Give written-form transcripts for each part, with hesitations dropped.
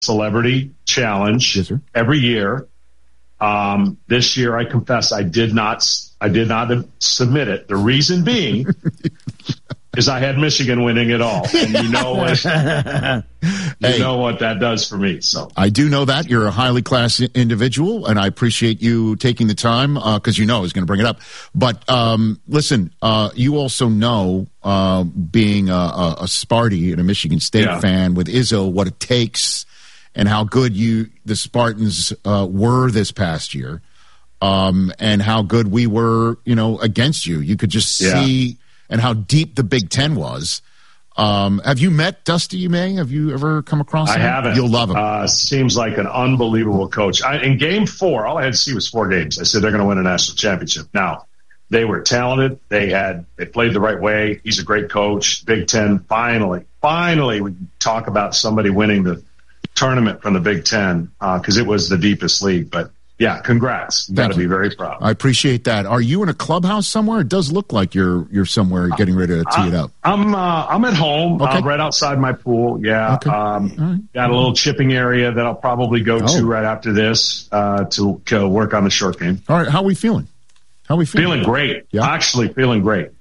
celebrity challenge every year. This year, I confess, I did not submit it. The reason being is I had Michigan winning it all, and you know what? You know what that does for me. So I do know that you're a highly classed individual, and I appreciate you taking the time because you know I was going to bring it up. But listen, you also know, being a Sparty and a Michigan State fan with Izzo, what it takes and how good the Spartans were this past year, and how good we were, against you. You could just see. And how deep the Big Ten was. Have you met Dusty May? Have you ever come across him? I haven't. You'll love him. Seems like an unbelievable coach. In Game 4, all I had to see was 4 games. I said they're going to win a national championship. Now, they were talented. They played the right way. He's a great coach. Big Ten, finally, we talk about somebody winning the tournament from the Big Ten because it was the deepest league. But yeah, congrats. You got to be very proud. I appreciate that. Are you in a clubhouse somewhere? It does look like you're somewhere getting ready to tee it up. I'm at home, right outside my pool. Yeah. Okay. Got a little chipping area that I'll probably go to right after this to work on the short game. All right. How are we feeling? Feeling great. Yeah. Actually feeling great.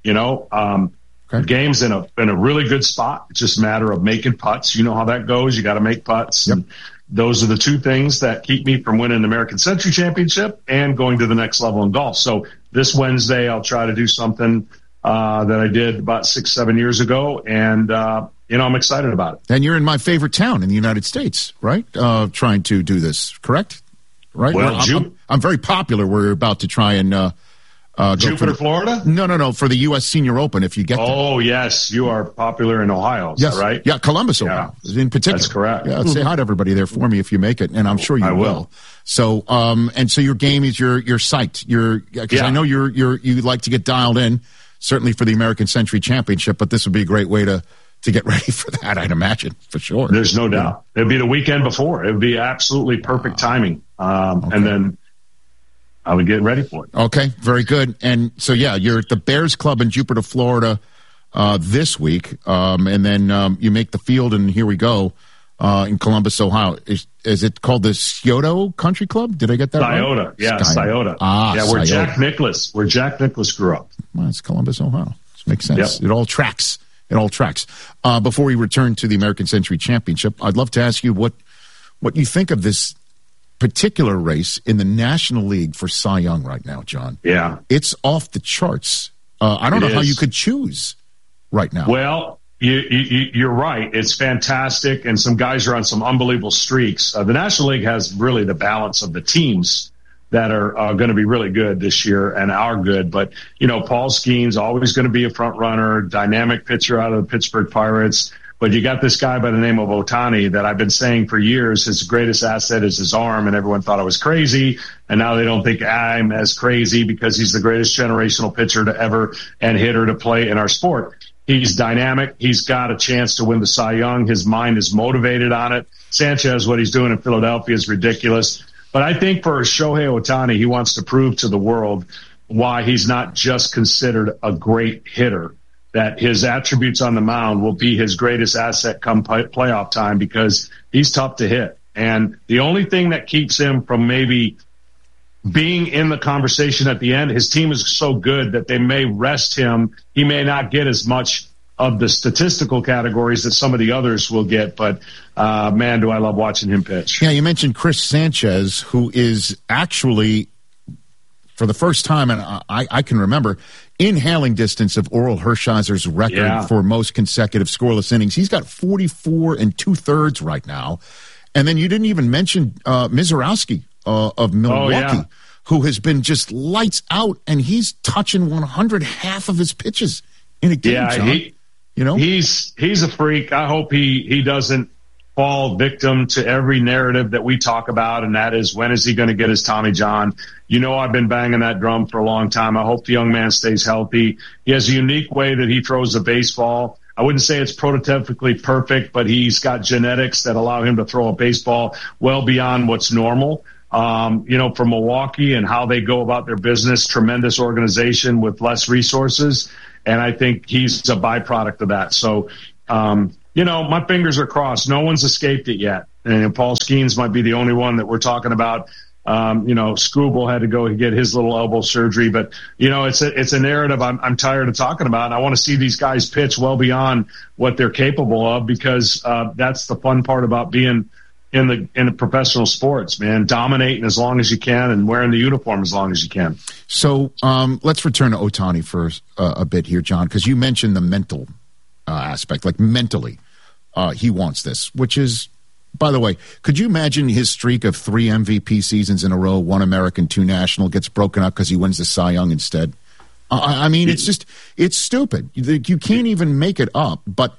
The game's in a really good spot. It's just a matter of making putts. You know how that goes. You got to make putts. Yep. And those are the two things that keep me from winning the American Century Championship and going to the next level in golf. So this Wednesday, I'll try to do something that I did about 6-7 years ago. And, I'm excited about it. And you're in my favorite town in the United States, right? Trying to do this, correct? Right? Well, I'm very popular. We're about to try and Jupiter, Florida? No. For the U.S. Senior Open, if you get there. Oh, yes. You are popular in Ohio. Is that right? Yeah, Columbus, Ohio, in particular. That's correct. Yeah, say hi to everybody there for me if you make it, and I'm sure you will. So, so your game is you're psyched. Because I know you like to get dialed in, certainly for the American Century Championship, but this would be a great way to get ready for that, I'd imagine, for sure. There's no doubt. It'd be the weekend before. It would be absolutely perfect timing. And then I would get ready for it. Okay, very good. And so, you're at the Bears Club in Jupiter, Florida this week, and then you make the field, and here we go in Columbus, Ohio. Is it called the Scioto Country Club? Did I get that right? Scioto, yeah, Scioto. Where Jack Nicklaus grew up. Well, it's Columbus, Ohio. This makes sense. Yep. It all tracks. Before we return to the American Century Championship, I'd love to ask you what you think of this particular race in the National League for Cy Young right now, John. Yeah. It's off the charts. I don't know how you could choose right now. Well, you're right. It's fantastic, and some guys are on some unbelievable streaks. The National League has really the balance of the teams that are going to be really good this year and are good. But, Paul Skeens always going to be a front runner, dynamic pitcher out of the Pittsburgh Pirates. But you got this guy by the name of Ohtani that I've been saying for years his greatest asset is his arm, and everyone thought I was crazy. And now they don't think I'm as crazy because he's the greatest generational pitcher to ever and hitter to play in our sport. He's dynamic. He's got a chance to win the Cy Young. His mind is motivated on it. Sanchez, what he's doing in Philadelphia is ridiculous. But I think for Shohei Ohtani, he wants to prove to the world why he's not just considered a great hitter, that his attributes on the mound will be his greatest asset come playoff time because he's tough to hit. And the only thing that keeps him from maybe being in the conversation at the end, his team is so good that they may rest him. He may not get as much of the statistical categories that some of the others will get. But, man, do I love watching him pitch. Yeah, you mentioned Chris Sanchez, who is actually, for the first time, and I can remember, in hailing distance of Oral Hershiser's record for most consecutive scoreless innings. He's got 44 2/3 right now. And then you didn't even mention Mizorowski of Milwaukee, who has been just lights out, and he's touching 100 half of his pitches in a game, John. He's a freak. I hope he doesn't fall victim to every narrative that we talk about, and that is, when is he going to get his Tommy John? I've been banging that drum for a long time. I hope the young man stays healthy. He has a unique way that he throws the baseball. I wouldn't say it's prototypically perfect, but he's got genetics that allow him to throw a baseball well beyond what's normal. For Milwaukee and how they go about their business, tremendous organization with less resources. And I think he's a byproduct of that. So, my fingers are crossed. No one's escaped it yet. And Paul Skeens might be the only one that we're talking about. Struble had to go and get his little elbow surgery, but it's a narrative I'm tired of talking about. And I want to see these guys pitch well beyond what they're capable of, because that's the fun part about being in the professional sports, man. Dominating as long as you can and wearing the uniform as long as you can. So let's return to Ohtani for a bit here, John, because you mentioned the mental aspect, like mentally he wants this, which is, by the way, could you imagine his streak of 3 MVP seasons in a row, 1 American, 2 National, gets broken up because he wins the Cy Young instead? I mean, it's stupid. You can't even make it up. But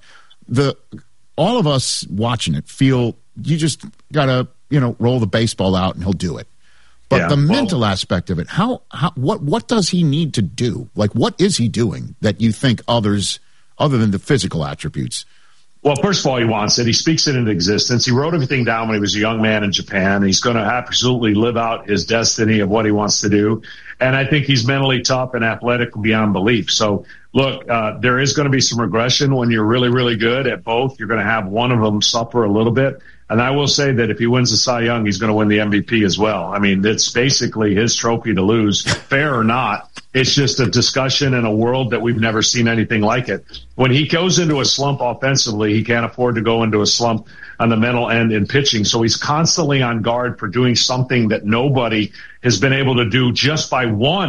all of us watching it feel you just got to, roll the baseball out and he'll do it. But the mental aspect of it, what does he need to do? Like, what is he doing that you think others, other than the physical attributes? Well, first of all, he wants it. He speaks it into existence. He wrote everything down when he was a young man in Japan. He's going to absolutely live out his destiny of what he wants to do. And I think he's mentally tough and athletic beyond belief. So, look, there is going to be some regression when you're really, really good at both. You're going to have one of them suffer a little bit. And I will say that if he wins the Cy Young, he's going to win the MVP as well. I mean, it's basically his trophy to lose, fair or not. It's just a discussion in a world that we've never seen anything like it. When he goes into a slump offensively, he can't afford to go into a slump on the mental end in pitching. So he's constantly on guard for doing something that nobody has been able to do just by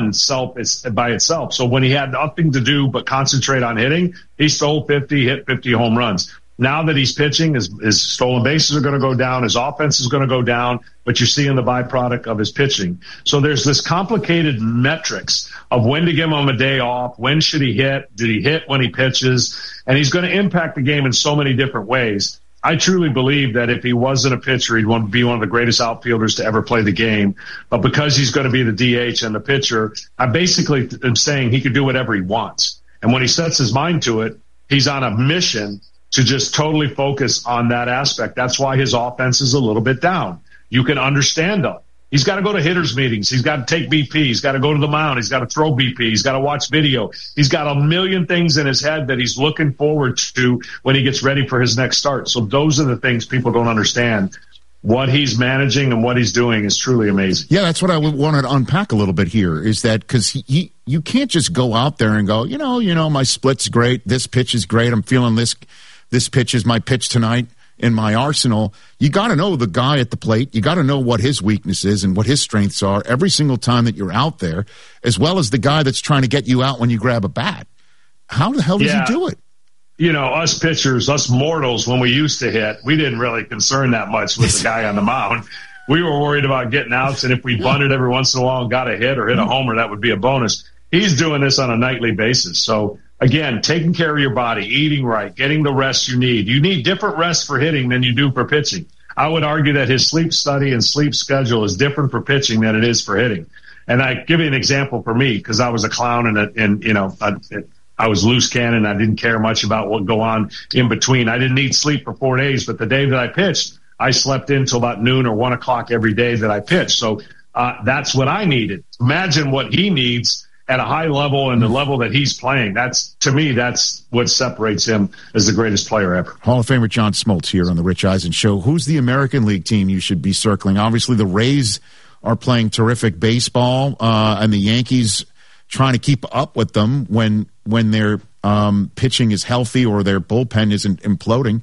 itself. So when he had nothing to do but concentrate on hitting, he stole 50, hit 50 home runs. Now that he's pitching, his stolen bases are going to go down, his offense is going to go down, but you're seeing the byproduct of his pitching. So there's this complicated metrics of when to give him a day off, when should he hit, did he hit when he pitches, and he's going to impact the game in so many different ways. I truly believe that if he wasn't a pitcher, he'd want to be one of the greatest outfielders to ever play the game. But because he's going to be the DH and the pitcher, I basically am saying he could do whatever he wants. And when he sets his mind to it, he's on a mission to just totally focus on that aspect. That's why his offense is a little bit down. You can understand him. He's got to go to hitters meetings. He's got to take BP. He's got to go to the mound. He's got to throw BP. He's got to watch video. He's got a million things in his head that he's looking forward to when he gets ready for his next start. So those are the things people don't understand. What he's managing and what he's doing is truly amazing. Yeah, that's what I wanted to unpack a little bit here, is that because you can't just go out there and go, my split's great. This pitch is great. I'm feeling this pitch is my pitch tonight in my arsenal. You got to know the guy at the plate. You got to know what his weakness is and what his strengths are every single time that you're out there, as well as the guy that's trying to get you out when you grab a bat. How the hell does he do it? Us pitchers, us mortals, when we used to hit, we didn't really concern that much with the guy on the mound. We were worried about getting outs, and if we bunted every once in a while and got a hit or hit a homer, that would be a bonus. He's doing this on a nightly basis. So, again, taking care of your body, eating right, getting the rest you need. You need different rest for hitting than you do for pitching. I would argue that his sleep study and sleep schedule is different for pitching than it is for hitting. And I give you an example for me, because I was a clown and I was loose cannon. I didn't care much about what go on in between. I didn't need sleep for 4 days, but the day that I pitched, I slept in till about noon or 1 o'clock every day that I pitched. So that's what I needed. Imagine what he needs at a high level and the level that he's playing. To me, that's what separates him as the greatest player ever. Hall of Famer John Smoltz here on the Rich Eisen Show. Who's the American League team you should be circling? Obviously, the Rays are playing terrific baseball, and the Yankees trying to keep up with them when their pitching is healthy or their bullpen isn't imploding.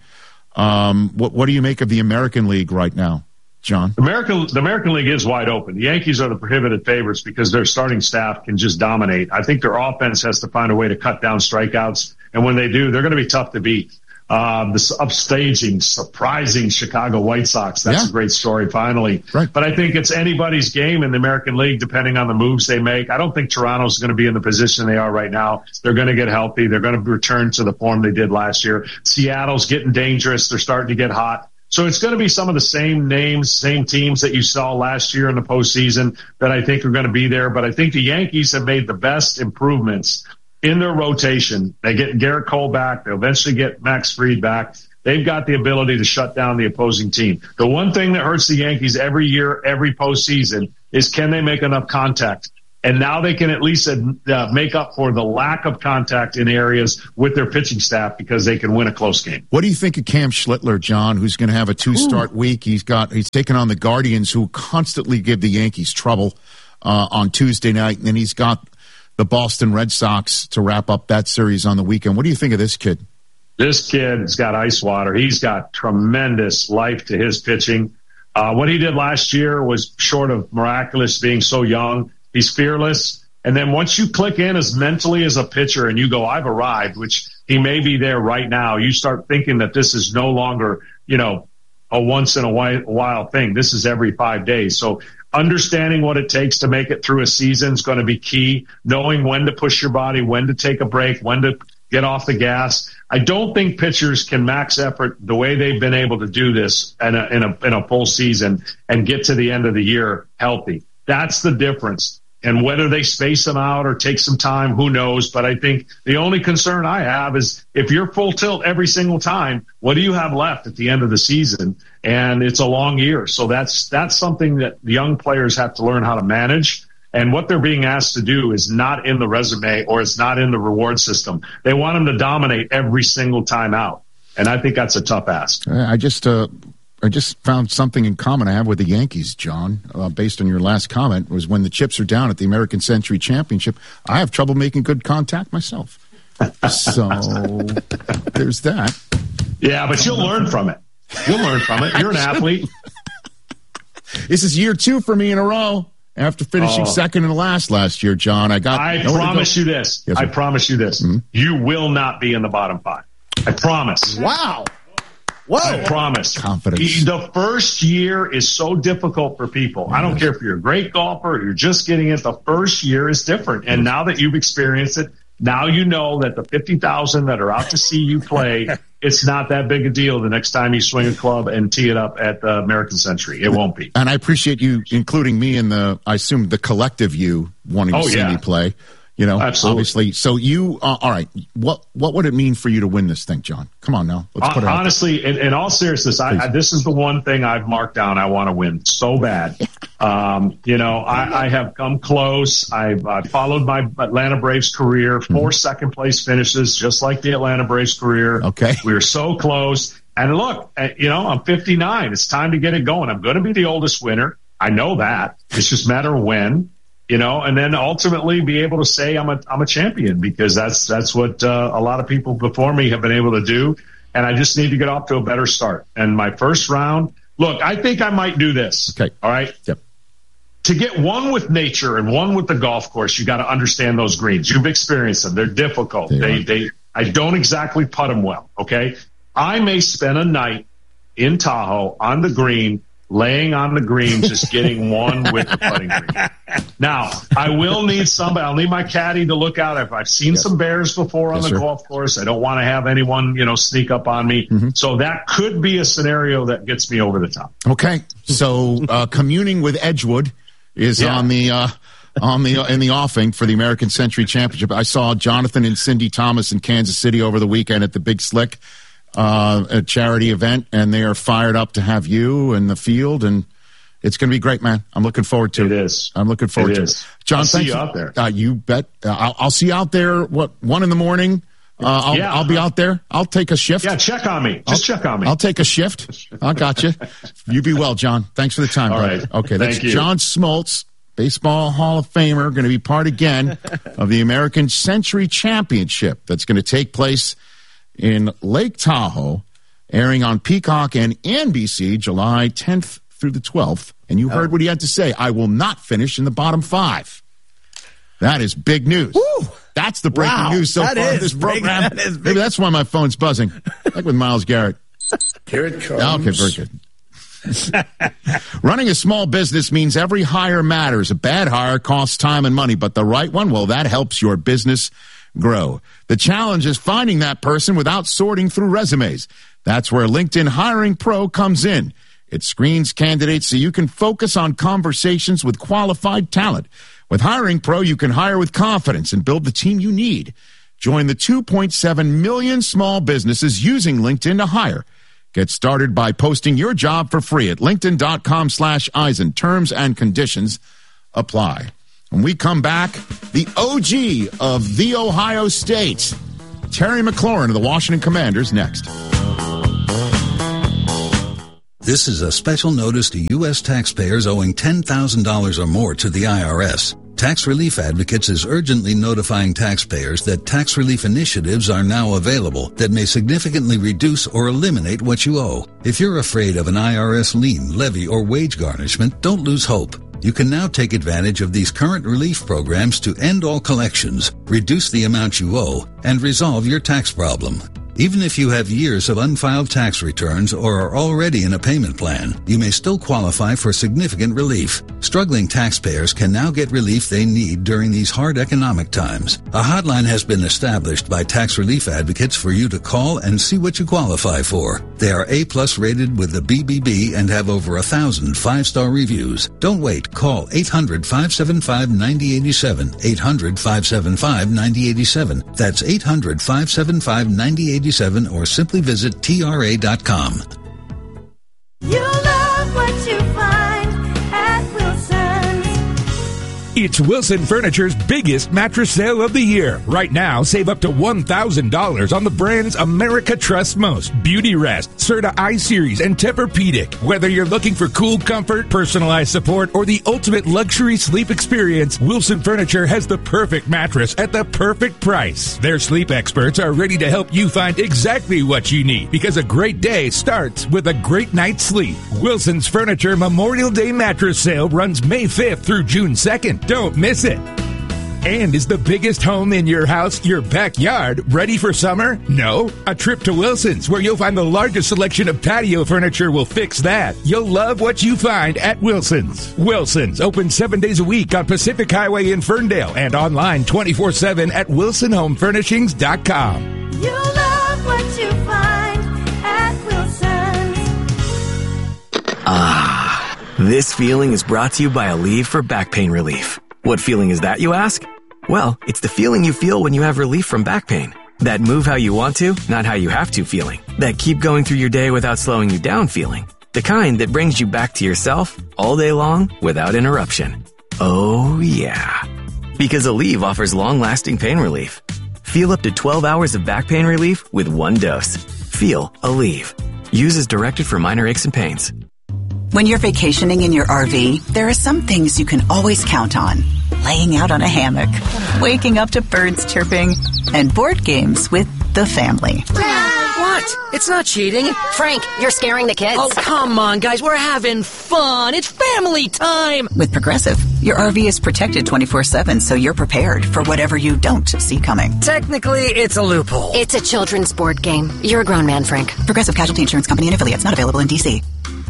What do you make of the American League right now, John? The American League is wide open. The Yankees are the prohibited favorites because their starting staff can just dominate. I think their offense has to find a way to cut down strikeouts, and when they do, they're going to be tough to beat. This upstaging, surprising Chicago White Sox. That's a great story, finally. Right. But I think it's anybody's game in the American League, depending on the moves they make. I don't think Toronto's going to be in the position they are right now. They're going to get healthy. They're going to return to the form they did last year. Seattle's getting dangerous. They're starting to get hot. So it's going to be some of the same names, same teams that you saw last year in the postseason that I think are going to be there. But I think the Yankees have made the best improvements in their rotation. They get Garrett Cole back. They'll eventually get Max Fried back. They've got the ability to shut down the opposing team. The one thing that hurts the Yankees every year, every postseason, is can they make enough contact And now they can at least make up for the lack of contact in areas with their pitching staff because they can win a close game. What do you think of Cam Schlittler, John, who's going to have a 2-start week? He's taken on the Guardians, who constantly give the Yankees trouble on Tuesday night, and then he's got the Boston Red Sox to wrap up that series on the weekend. What do you think of this kid? This kid's got ice water. He's got tremendous life to his pitching. What he did last year was short of miraculous, being so young. He's fearless. And then once you click in as mentally as a pitcher and you go, I've arrived, which he may be there right now, you start thinking that this is no longer, a once in a while thing. This is every 5 days. So understanding what it takes to make it through a season is going to be key. Knowing when to push your body, when to take a break, when to get off the gas. I don't think pitchers can max effort the way they've been able to do this in a full season and get to the end of the year healthy. That's the difference. And whether they space them out or take some time, who knows? But I think the only concern I have is if you're full tilt every single time, what do you have left at the end of the season? And it's a long year. So that's something that the young players have to learn how to manage. And what they're being asked to do is not in the resume or it's not in the reward system. They want them to dominate every single time out. And I think that's a tough ask. I just found something in common I have with the Yankees, John, based on your last comment, was when the chips are down at the American Century Championship, I have trouble making good contact myself. So there's that. Yeah, but you'll learn from it. You'll learn from it. You're an athlete. This is year 2 for me in a row. After finishing second and last year, John, I promise you this. Yes, I promise you this. Mm-hmm. You will not be in the bottom 5. I promise. Wow. Whoa. I promise. Confidence. The first year is so difficult for people. Yes. I don't care if you're a great golfer or you're just getting it. The first year is different. And now that you've experienced it, now you know that the 50,000 that are out to see you play, it's not that big a deal the next time you swing a club and tee it up at the American Century. It won't be. And I appreciate you including me in I assume, the collective you wanting to see me play. Absolutely. Obviously. So you, all right, what would it mean for you to win this thing, John? Come on now. Let's put it honestly, in all seriousness, this is the one thing I've marked down I want to win so bad. I have come close. I've followed my Atlanta Braves career, 4 second-place finishes, just like the Atlanta Braves career. Okay. We were so close. And look, I'm 59. It's time to get it going. I'm going to be the oldest winner. I know that. It's just a matter of when. And then ultimately be able to say I'm a champion, because that's what a lot of people before me have been able to do. And I just need to get off to a better start. And my first round, look, I think I might do this. Okay. All right. Yep. To get one with nature and one with the golf course, you got to understand those greens. You've experienced them. They're difficult. I don't exactly putt them well. Okay. I may spend a night in Tahoe on the green, laying on the green, just getting one with the putting green. Now, I will need somebody. I'll need my caddy to look out. I've seen some bears before on the golf course. I don't want to have anyone, sneak up on me. Mm-hmm. So that could be a scenario that gets me over the top. Okay. So communing with Edgewood is in the offing for the American Century Championship. I saw Jonathan and Cindy Thomas in Kansas City over the weekend at the Big Slick, a charity event, and they are fired up to have you in the field, and it's going to be great, man. I'm looking forward to it. It is. I'm looking forward to it. John, I'll see you out there. You bet. I'll see you out there, 1 a.m? I'll be out there. I'll take a shift. Yeah, check on me. Check on me. I'll take a shift. I got you. You be well, John. Thanks for the time, All brother. Right. Okay, that's Thank you. John Smoltz, Baseball Hall of Famer, going to be part again of the American Century Championship that's going to take place in Lake Tahoe, airing on Peacock and NBC July 10th through the 12th. And you heard what he had to say. I will not finish in the bottom 5. That is big news. Woo! That's the breaking news so far in this program. Maybe that's why my phone's buzzing, like with Myles Garrett. Here it comes. Okay, very good. Running a small business means every hire matters. A bad hire costs time and money, but the right one, well, that helps your business grow. The challenge is finding that person without sorting through resumes. That's where LinkedIn Hiring Pro comes in. It screens candidates so you can focus on conversations with qualified talent. With Hiring Pro, you can hire with confidence and build the team you need. Join the 2.7 million small businesses using LinkedIn to hire. Get started by posting your job for free at linkedin.com/Eisen. Terms and conditions apply. When we come back, the OG of the Ohio State, Terry McLaurin of the Washington Commanders, next. This is a special notice to U.S. taxpayers owing $10,000 or more to the IRS. Tax Relief Advocates is urgently notifying taxpayers that tax relief initiatives are now available that may significantly reduce or eliminate what you owe. If you're afraid of an IRS lien, levy, or wage garnishment, don't lose hope. You can now take advantage of these current relief programs to end all collections, reduce the amount you owe, and resolve your tax problem. Even if you have years of unfiled tax returns or are already in a payment plan, you may still qualify for significant relief. Struggling taxpayers can now get relief they need during these hard economic times. A hotline has been established by Tax Relief Advocates for you to call and see what you qualify for. They are A+ rated with the BBB and have over 1,000 5-star reviews. Don't wait. Call 800-575-9087. 800-575-9087. That's 800-575-9087. Or simply visit TRA.com. You love what you find at Wilson's. It's Wilson Furniture's biggest mattress sale of the year. Right now, save up to $1,000 on the brands America trusts most: Beautyrest, Serta I-Series, and Tempur-Pedic. Whether you're looking for cool comfort, personalized support, or the ultimate luxury sleep experience, Wilson Furniture has the perfect mattress at the perfect price. Their sleep experts are ready to help you find exactly what you need, because a great day starts with a great night's sleep. Wilson's Furniture Memorial Day mattress sale runs May 5th through June 2nd. Don't miss it. And is the biggest home in your house, your backyard, ready for summer? No? A trip to Wilson's, where you'll find the largest selection of patio furniture, will fix that. You'll love what you find at Wilson's. Wilson's, open 7 days a week on Pacific Highway in Ferndale and online 24/7 at wilsonhomefurnishings.com. You love what you find at Wilson's. This feeling is brought to you by Aleve for back pain relief. What feeling is that, you ask? Well, it's the feeling you feel when you have relief from back pain. That move how you want to, not how you have to feeling. That keep going through your day without slowing you down feeling. The kind that brings you back to yourself all day long without interruption. Oh yeah. Because Aleve offers long-lasting pain relief. Feel up to 12 hours of back pain relief with one dose. Feel Aleve. Use as directed for minor aches and pains. When you're vacationing in your RV, there are some things you can always count on. Laying out on a hammock, waking up to birds chirping, and board games with the family. What? It's not cheating. Frank, you're scaring the kids. Oh, come on, guys. We're having fun. It's family time. With Progressive, your RV is protected 24/7, so you're prepared for whatever you don't see coming. Technically, it's a loophole. It's a children's board game. You're a grown man, Frank. Progressive Casualty Insurance Company and affiliates, not available in D.C.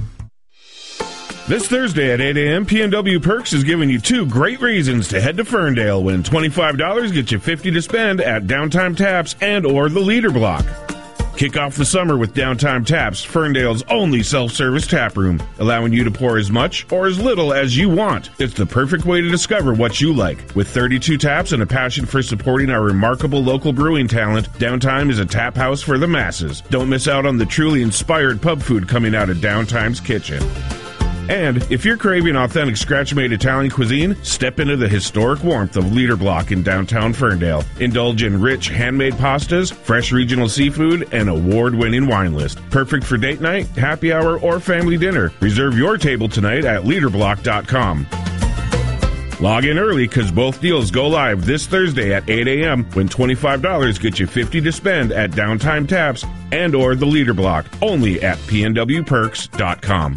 This Thursday at 8 a.m., PNW Perks is giving you 2 great reasons to head to Ferndale when $25 gets you $50 to spend at Downtime Taps and or the Leader Block. Kick off the summer with Downtime Taps, Ferndale's only self-service tap room, allowing you to pour as much or as little as you want. It's the perfect way to discover what you like. With 32 taps and a passion for supporting our remarkable local brewing talent, Downtime is a tap house for the masses. Don't miss out on the truly inspired pub food coming out of Downtime's kitchen. And if you're craving authentic scratch-made Italian cuisine, step into the historic warmth of Leader Block in downtown Ferndale. Indulge in rich, handmade pastas, fresh regional seafood, and award-winning wine list. Perfect for date night, happy hour, or family dinner. Reserve your table tonight at leaderblock.com. Log in early because both deals go live this Thursday at 8 a.m. when $25 gets you $50 to spend at Downtime Taps and or the Leader Block, only at pnwperks.com.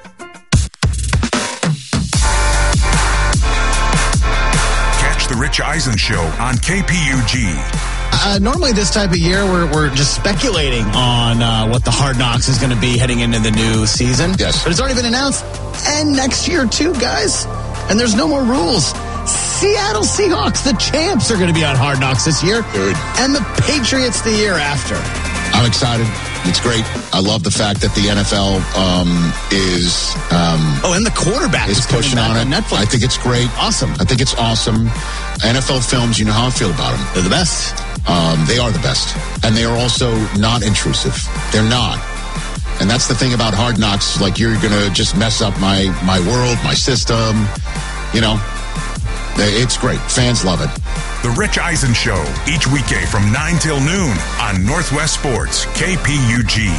The Rich Eisen Show on KPUG. Normally this type of year, we're just speculating on what the Hard Knocks is going to be heading into the new season. Yes. But it's already been announced. And next year, too, guys. And there's no more rules. Seattle Seahawks, the champs, are going to be on Hard Knocks this year. Good. And the Patriots the year after. I'm excited. It's great. I love the fact that the NFL is... and the quarterback is pushing on it. Netflix. I think it's great. Awesome. I think it's awesome. NFL films, you know how I feel about them. They're the best. They are the best. And they are also not intrusive. They're not. And that's the thing about Hard Knocks. Like, you're going to just mess up my world, my system. You know, It's great. Fans love it. The Rich Eisen Show, each weekday from 9 till noon on Northwest Sports, KPUG.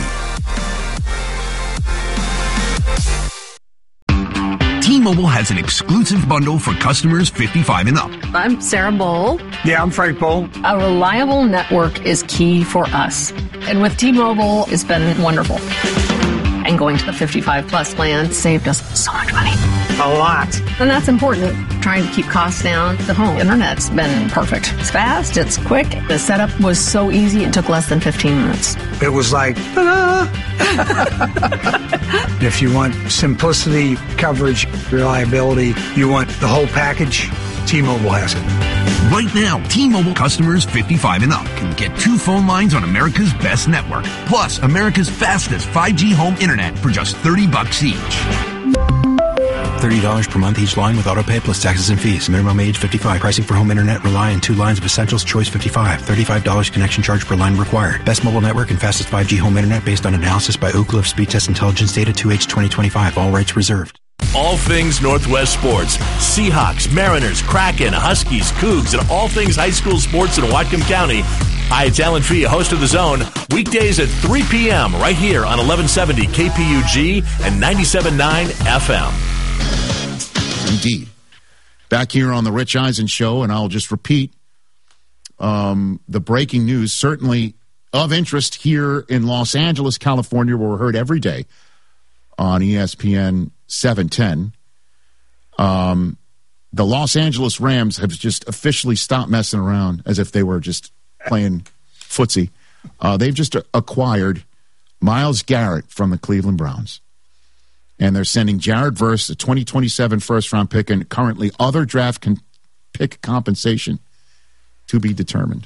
T-Mobile has an exclusive bundle for customers 55 and up. I'm Sarah Bowl. Yeah, I'm Frank Bowl. A reliable network is key for us. And with T-Mobile, it's been wonderful. And going to the 55 plus plan saved us so much money. A lot. And that's important. Trying to keep costs down. The home internet's been perfect. It's fast, it's quick. The setup was so easy, it took less than 15 minutes. It was like, ta-da! If you want simplicity, coverage, reliability, you want the whole package, T-Mobile has it. Right now, T-Mobile customers 55 and up can get 2 phone lines on America's best network, plus America's fastest 5G home internet for just $30 each. $30 per month each line with autopay plus taxes and fees. Minimum age 55. Pricing for home internet rely on 2 lines of Essentials Choice 55. $35 connection charge per line required. Best mobile network and fastest 5G home internet based on analysis by Ookla of Speed Test Intelligence data 2H 2025. All rights reserved. All things Northwest sports. Seahawks, Mariners, Kraken, Huskies, Cougs, and all things high school sports in Whatcom County. Hi, it's Alan Fee, host of The Zone. Weekdays at 3 p.m. right here on 1170 KPUG and 97.9 FM. Indeed. Back here on the Rich Eisen Show, and I'll just repeat the breaking news, certainly of interest here in Los Angeles, California, where we're heard every day on ESPN 710. The Los Angeles Rams have just officially stopped messing around as if they were just playing footsie. They've just acquired Myles Garrett from the Cleveland Browns. And they're sending Jared Verse, a 2027 first-round pick, and currently other draft pick compensation to be determined.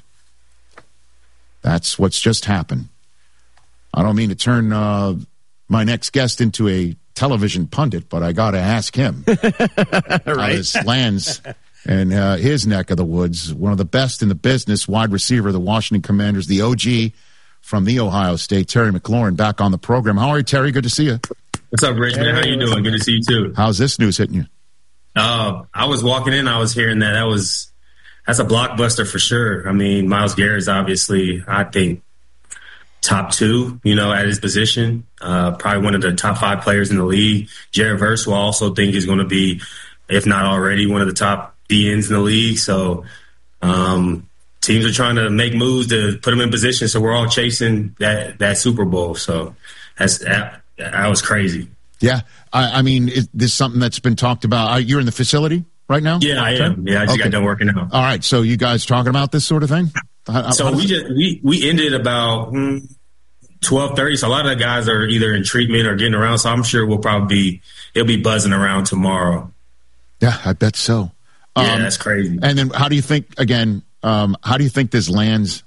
That's what's just happened. I don't mean to turn my next guest into a television pundit, but I got to ask him. Right. This lands in his neck of the woods. One of the best in the business, wide receiver of the Washington Commanders, the OG from the Ohio State, Terry McLaurin, back on the program. How are you, Terry? Good to see you. What's up, Rich, man? How you doing? Good to see you, too. How's this news hitting you? I was walking in, I was hearing that's a blockbuster for sure. I mean, Myles Garrett's obviously, I think, top 2, at his position. Probably one of the top 5 players in the league. Jared Verse, who I also think is going to be, if not already, one of the top DNs in the league. So teams are trying to make moves to put him in position, so we're all chasing that Super Bowl. So that was crazy. Yeah. I mean, is this something that's been talked about? You're in the facility right now? Yeah, I am. Yeah, I just got done working out. All right. So you guys talking about this sort of thing? So we ended about 12:30. So a lot of the guys are either in treatment or getting around. So I'm sure it'll be buzzing around tomorrow. Yeah, I bet so. Yeah, that's crazy. And then how do you think this lands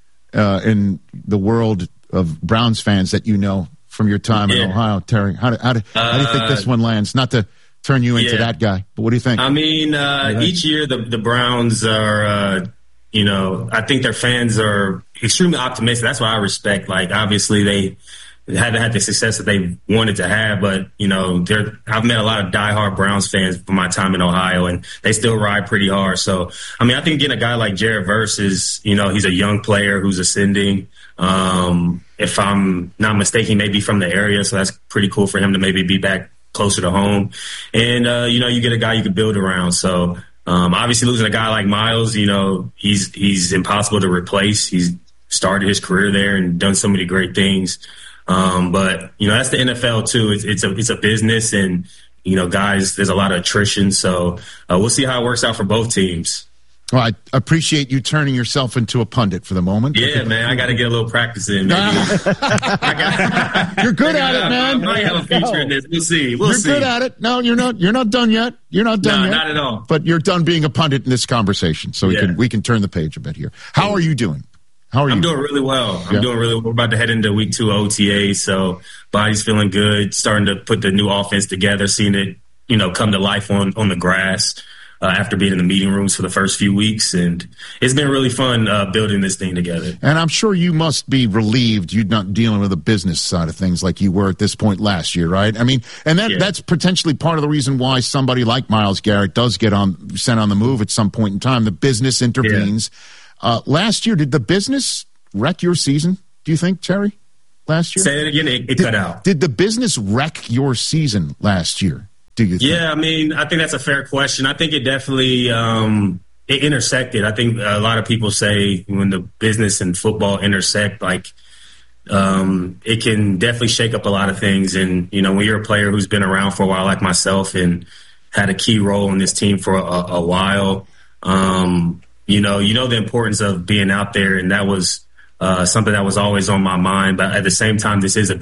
in the world of Browns fans that from your time in Ohio, Terry? How do you think this one lands? Not to turn you into that guy, but what do you think? I mean, each year the Browns are, I think their fans are extremely optimistic. That's what I respect. Like, obviously they haven't had the success that they wanted to have, but, I've met a lot of diehard Browns fans from my time in Ohio, and they still ride pretty hard. So, I mean, I think getting a guy like Jared Verse is, he's a young player who's ascending. If I'm not mistaken, maybe from the area, so that's pretty cool for him to maybe be back closer to home. And, you get a guy you can build around. So, obviously losing a guy like Myles, he's impossible to replace. He's started his career there and done so many great things. But that's the NFL too. It's a business, and, guys, there's a lot of attrition. So, we'll see how it works out for both teams. Well, I appreciate you turning yourself into a pundit for the moment. Yeah, man, I got to get a little practice in. Maybe. You're good at it, man. I might have a feature in this. We'll see. You're good at it. No, you're not. You're not done yet. You're not done yet. Not at all. But you're done being a pundit in this conversation, so we can turn the page a bit here. How are you doing? How are you? I'm doing really well. We're about to head into week 2 OTA, so body's feeling good. Starting to put the new offense together, seeing it, come to life on the grass. after being in the meeting rooms for the first few weeks. And it's been really fun building this thing together. And I'm sure you must be relieved you're not dealing with the business side of things like you were at this point last year, right? I mean, and that's potentially part of the reason why somebody like Myles Garrett does get sent on the move at some point in time. The business intervenes. Yeah. Last year, did the business wreck your season, do you think, Terry, last year? Say it again. It cut out. Did the business wreck your season last year? Yeah, I mean, I think that's a fair question. I think it definitely it intersected. I think a lot of people say when the business and football intersect, like it can definitely shake up a lot of things. And, you know, when you're a player who's been around for a while like myself and had a key role in this team for a while, you know the importance of being out there. And that was something that was always on my mind. But at the same time, this is a